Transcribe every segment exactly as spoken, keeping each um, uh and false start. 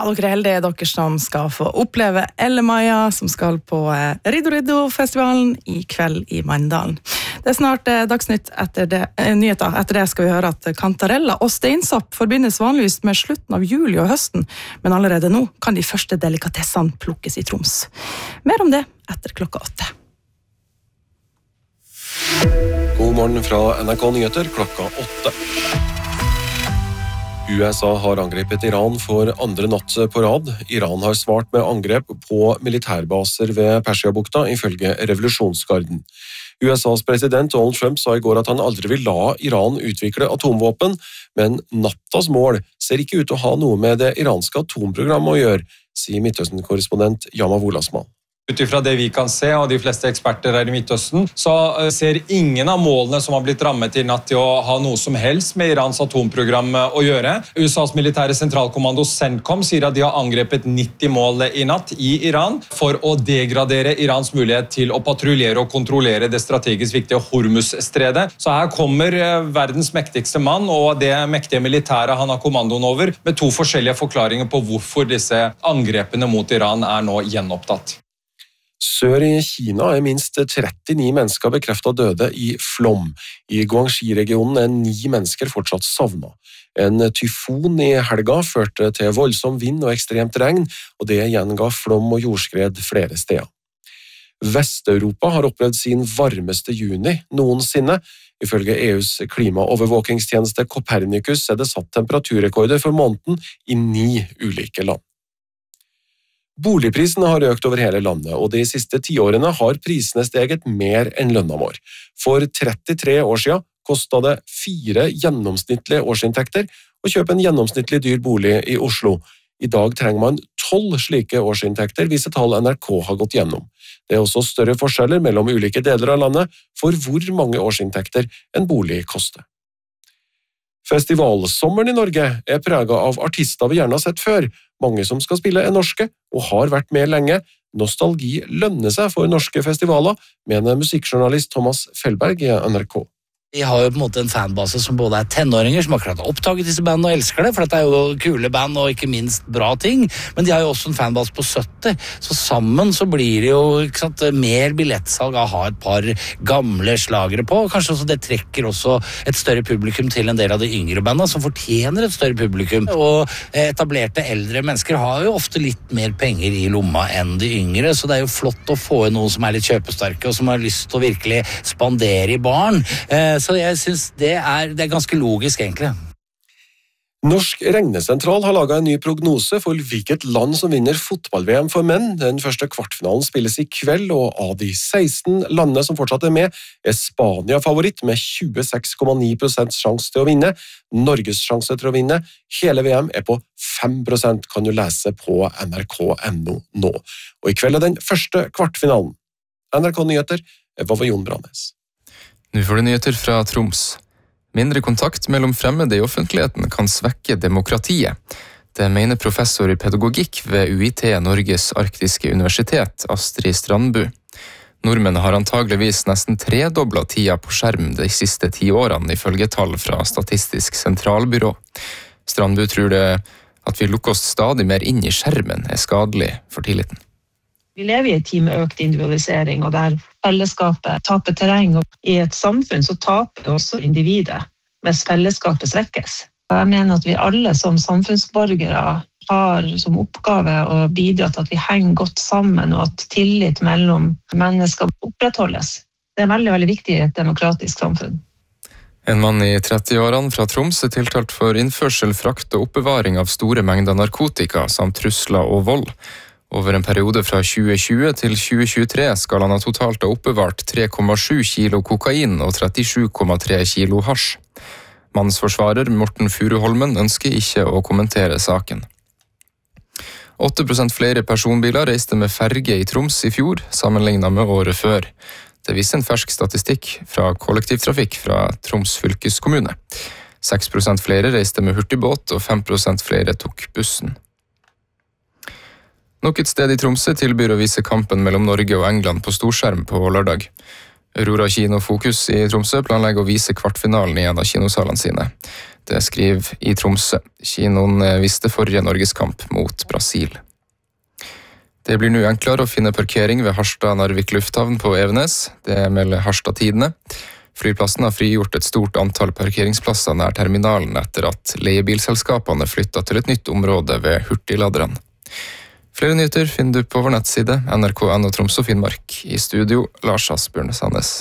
Ja, dere er heldige, dere som skal få oppleve Elle Maja, som skal på Riddo Riddo-festivalen i kveld i Mandalen. Det er snart dagsnytt etter det, eh, nyheter. Etter det skal vi høre at kantarella og steinsopp forbindes vanligvis med slutten av juli og høsten, men allerede nå kan de første delikatessene plukkes i Troms. Mer om det etter klokka åtte. God morgen fra N R K Nyheter klokka åtte. U S A har angrepet Iran for andre natt på rad. Iran har svart med angrep på militærbaser ved Persiabukta, ifølge revolusjonsgarden. U S A's president Donald Trump sa i går at han aldri vil la Iran utvikle atomvåpen, men nattas mål ser ikke ut til å ha noe med det iranske atomprogrammet å gjøre, sier Midtøsten-korrespondent Yamav Olasmal. Utifra det vi kan se, og de fleste eksperter her i Midtøsten, så ser ingen av målene som har blitt rammet i natt til å ha noe som helst med Irans atomprogram å gjøre. U S A's militære sentralkommando CENTCOM sier at de har angrepet nitti mål i natt i Iran for å degradere Irans mulighet til å patruljere og kontrollere det strategisk viktige Hormuz-stredet. Så her kommer verdens mektigste mann og det mektige militære han har kommandoen over, med to forskjellige forklaringer på hvorfor disse angrepene mot Iran er nå gjenopptatt. Sør i Kina er minst trettini mennesker bekreftet døde i flom. I Guangxi-regionen er ni mennesker fortsatt savnet. En tyfon i helga førte til voldsom vind og ekstremt regn, og det igjen ga flom og jordskred flere steder. Vest-Europa har opplevd sin varmeste juni noensinne. Ifølge E U's klimaovervåkingstjeneste Copernicus er det satt temperaturrekorder for måneden i ni ulike land. Boligprisene har økt over hele landet, og de siste tiårene har prisene steget mer enn lønna vår. For trettitre år siden kostet det fire gjennomsnittlige årsinntekter å kjøpe en gjennomsnittlig dyr bolig i Oslo. I dag trenger man tolv slike årsinntekter, viser tall N R K har gått gjennom. Det er også større forskjeller mellom ulike deler av landet for hvor mange årsinntekter en bolig koster. Festivalsommeren i Norge er preget av artister vi gjerne har sett før. Mange som skal spille er norske, og har vært med lenge. Nostalgi lønner seg for norske festivaler, mener musikkjournalist Thomas Fellberg i N R K. Vi har jo på en måte en fanbase som både er tenåringer som akkurat har opptaget disse bandene og elsker det, for dette er jo kule band og ikke minst bra ting, men de har jo også en fanbase på sytti, så sammen så blir det jo ikke sant, mer billettsalg av å ha et par gamle slagere på, og kanskje også det trekker også et større publikum til en del av de yngre bandene som fortjener et større publikum, og etablerte eldre mennesker har jo ofte litt mer penger i lomma enn de yngre, så det er jo flott å få inn noen som er litt kjøpesterke og som har lyst til å virkelig spandere i barn. Så jeg synes det er, det er ganske logisk egentlig. Norsk regnesentral har laget en ny prognose for hvilket land som vinner fotball-V M for menn. Den første kvartfinalen spilles i kveld, og av de seksten landene som fortsatt er med, er Spania favoritt med tjueseks komma ni prosent sjanse til å vinne. Norges sjanse til å vinne hele V M er på fem prosent, kan du lese på N R K punktum N O nå. Og i kveld er den første kvartfinalen. N R K Nyheter var Jon Brannes. Nå får du nyheter fra Troms. Mindre kontakt mellom fremmede i offentligheten kan svekke demokratiet. Det mener professor i pedagogikk ved U I T Norges arktiske universitet, Astrid Strandbu. Nordmenn har antageligvis nesten tredoblet tida på skjerm de siste ti årene, ifølge tall fra Statistisk sentralbyrå. Strandbu tror det at vi lukker oss stadig mer inn i skjermen er skadelig for tilliten. Vi lever i et tid med økt individualisering, og der fellesskapet taper terreng. Og i et samfunn så taper også individet, mens fellesskapet svekkes. Jeg mener at vi alle som samfunnsborgere har som oppgave å bidra til at vi henger godt sammen, og at tillit mellom mennesker opprettholdes. Det er veldig, veldig viktig i et demokratisk samfunn. En mann i trettiårene fra Troms er tiltalt for innførsel, frakt og oppbevaring av store mengder narkotika, samt trusler og vold. Over en periode fra tjue tjue til tjue tjuetre skal han ha totalt ha oppbevart tre komma sju kilo kokain og trettisju komma tre kilo hasj. Mannens forsvarer, Morten Furuholmen, ønsker ikke å kommentere saken. åtte prosent flere personbiler reiste med ferge i Troms i fjor, sammenlignet med året før. Det viser en fersk statistikk fra kollektivtrafikk fra Troms fylkeskommune. seks prosent flere reiste med hurtigbåt, og fem prosent flere tok bussen. Nok et sted i Tromsø tilbyr å vise kampen mellom Norge og England på storskjerm på lørdag. Aurora Kino Fokus i Tromsø planlegger å vise kvartfinalen i en av kinosalene sine. Det skriver i Tromsø. Kinoen visste forrige Norgeskamp mot Brasil. Det blir nå enklere å finne parkering ved Harstad-Narvik lufthavn på Evenes. Det melder Harstad Tidende. Flyplassen har frigjort et stort antall parkeringsplasser nær terminalen etter at leiebilselskapene flyttet til et nytt område ved hurtigladerne. Flere nyheter finner du på vår nettside N R K N og Troms og Finnmark. I studio, Lars Asbjørn Sandnes.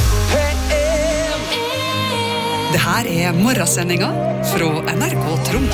Det her er morgensendinga fra N R K Troms.